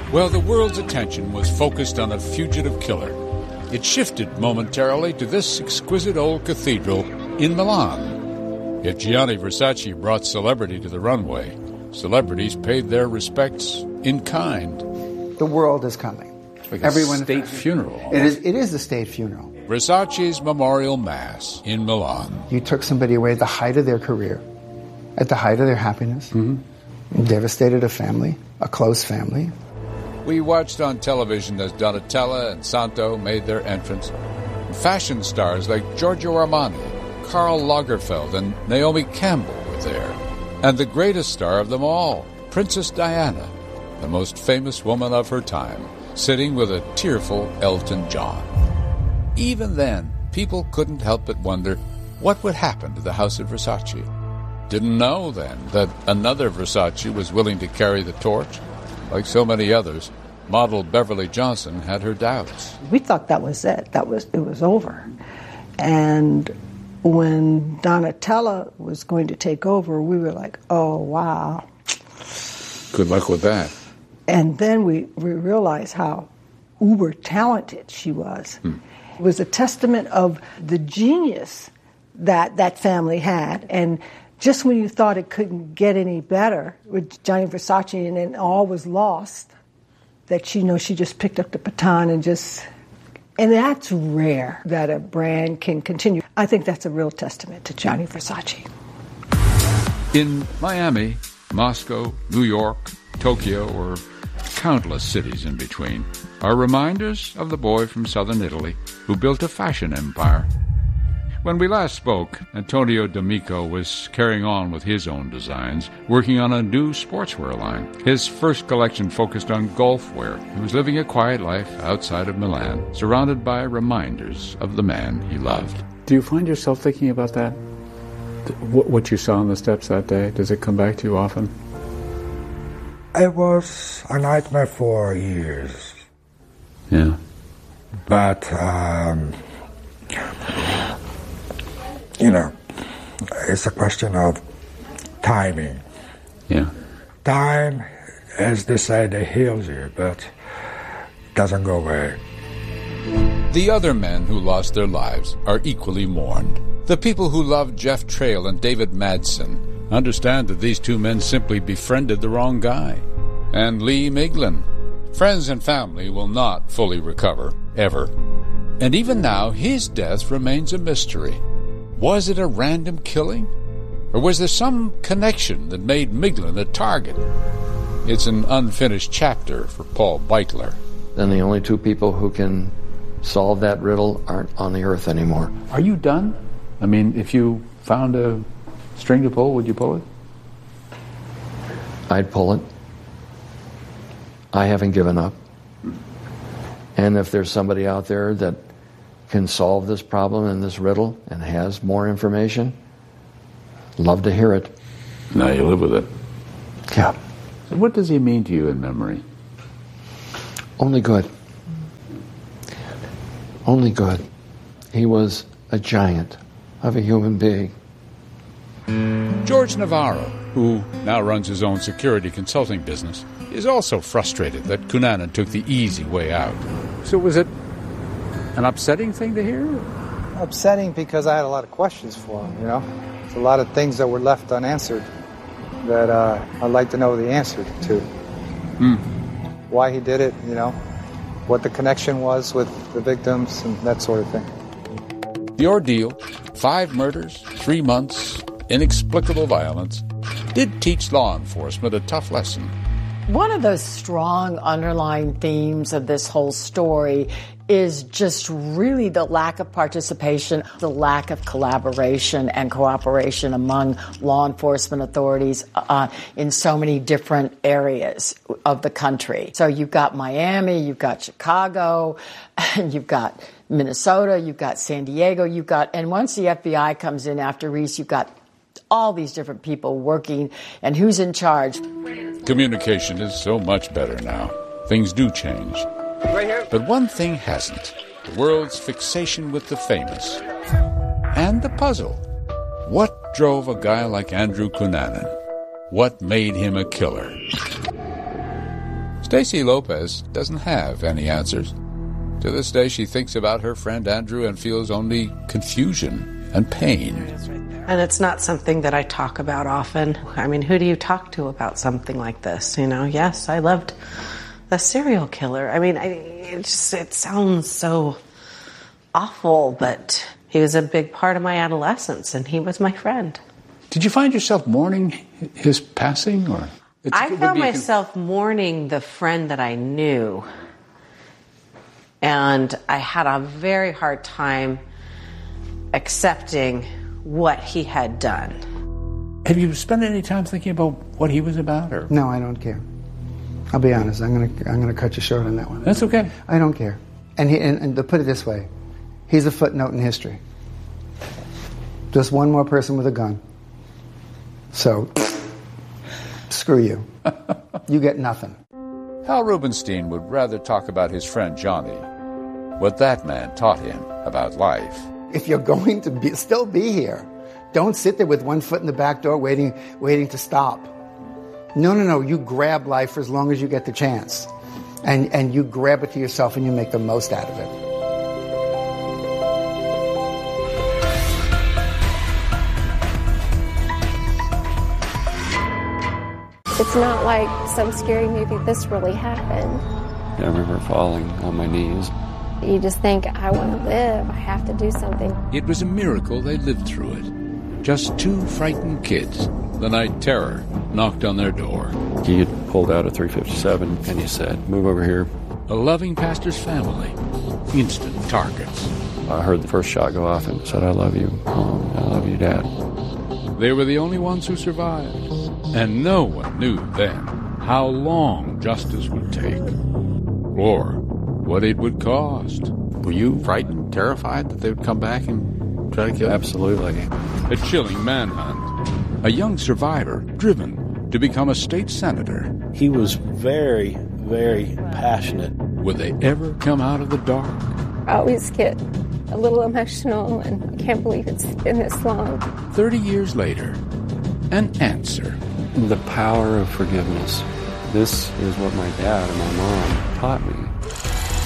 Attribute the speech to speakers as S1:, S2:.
S1: Well, the world's attention was focused on a fugitive killer. It shifted momentarily to this exquisite old cathedral in Milan. If Gianni Versace brought celebrity to the runway, celebrities paid their respects in kind.
S2: The world is coming.
S1: Like a state funeral.
S2: It is the state funeral.
S1: Versace's memorial mass in Milan.
S2: You took somebody away at the height of their career, at the height of their happiness, and devastated a family, a close family.
S1: We watched on television as Donatella and Santo made their entrance. Fashion stars like Giorgio Armani, Karl Lagerfeld, and Naomi Campbell were there. And the greatest star of them all, Princess Diana, the most famous woman of her time, sitting with a tearful Elton John. Even then, people couldn't help but wonder what would happen to the House of Versace. Didn't know then that another Versace was willing to carry the torch. Like so many others, model Beverly Johnson had her doubts.
S3: We thought that was it. It was over. And when Donatella was going to take over, we were like, oh, wow.
S1: Good luck with that.
S3: And then we realized how uber talented she was. It was a testament of the genius that family had. And just when you thought it couldn't get any better with Gianni Versace and then all was lost, that she just picked up the baton and that's rare that a brand can continue. I think that's a real testament to Gianni Versace.
S1: In Miami, Moscow, New York, Tokyo, or countless cities in between are reminders of the boy from southern Italy who built a fashion empire. When we last spoke, Antonio D'Amico was carrying on with his own designs, working on a new sportswear line. His first collection focused on golf wear. He was living a quiet life outside of Milan, surrounded by reminders of the man he loved.
S4: Do you find yourself thinking about that? What you saw on the steps that day? Does it come back to you often?
S5: It was a nightmare for years.
S4: Yeah.
S5: But, it's a question of timing.
S4: Yeah.
S5: Time, as they say, they heals you, but doesn't go away.
S1: The other men who lost their lives are equally mourned. The people who loved Jeff Trail and David Madsen understand that these two men simply befriended the wrong guy. And Lee Miglin. Friends and family will not fully recover, ever. And even now, his death remains a mystery. Was it a random killing? Or was there some connection that made Miglin a target? It's an unfinished chapter for Paul Beitler.
S6: And the only two people who can solve that riddle aren't on the earth anymore.
S4: Are you done? I mean, if you found a string to pull, would you pull it?
S6: I'd pull it. I haven't given up. And if there's somebody out there that can solve this problem and this riddle and has more information, love to hear it.
S4: Now you live with it.
S6: Yeah.
S4: So what does he mean to you in memory?
S6: Only good. Only good. He was a giant of a human being.
S1: George Navarro, who now runs his own security consulting business, is also frustrated that Cunanan took the easy way out.
S4: So was it an upsetting thing to hear?
S7: Upsetting because I had a lot of questions for him, There's a lot of things that were left unanswered that I'd like to know the answer to. Why he did it, what the connection was with the victims and that sort of thing.
S1: The ordeal, 5 murders, 3 months, inexplicable violence, did teach law enforcement a tough lesson.
S8: One of those strong underlying themes of this whole story is just really the lack of participation, the lack of collaboration and cooperation among law enforcement authorities in so many different areas of the country. So you've got Miami, you've got Chicago, you've got Minnesota, you've got San Diego, and once the FBI comes in after Reese, you've got all these different people working, and who's in charge?
S1: Communication is so much better now. Things do change. But one thing hasn't. The world's fixation with the famous. And the puzzle. What drove a guy like Andrew Cunanan? What made him a killer? Stacy Lopez doesn't have any answers. To this day, she thinks about her friend Andrew and feels only confusion and pain.
S9: And it's not something that I talk about often. I mean, who do you talk to about something like this? You know, yes, I loved a serial killer. I mean, it sounds so awful, but he was a big part of my adolescence, and he was my friend.
S4: Did you find yourself mourning his passing, or?
S9: I found myself mourning the friend that I knew, and I had a very hard time accepting what he had done.
S4: Have you spent any time thinking about what he was about, or?
S2: No, I don't care. I'll be honest. I'm gonna cut you short on that one.
S4: That's okay.
S2: I don't care. And to put it this way, he's a footnote in history. Just one more person with a gun. So, screw you. You get nothing.
S1: Hal Rubinstein would rather talk about his friend Johnny, what that man taught him about life.
S2: If you're going to still be here, don't sit there with one foot in the back door waiting to stop. No. You grab life for as long as you get the chance. And you grab it to yourself and you make the most out of it.
S10: It's not like some scary movie. This really happened.
S11: I remember falling on my knees.
S10: You just think, I want to live. I have to do something.
S1: It was a miracle they lived through it. Just two frightened kids. The night terror knocked on their door.
S11: He had pulled out a .357 and he said, "Move over here."
S1: A loving pastor's family. Instant targets.
S11: I heard the first shot go off and said, "I love you, Mom. I love you, Dad."
S1: They were the only ones who survived. And no one knew then how long justice would take. Or what it would cost. Were you frightened, terrified that they would come back and try to kill you?
S11: Absolutely.
S1: A chilling manhunt. A young survivor driven to become a state senator.
S12: He was very, very passionate.
S1: Would they ever come out of the dark?
S10: I always get a little emotional, and I can't believe it's been this long.
S1: 30 years later, an answer.
S11: The power of forgiveness. This is what my dad and my mom taught me.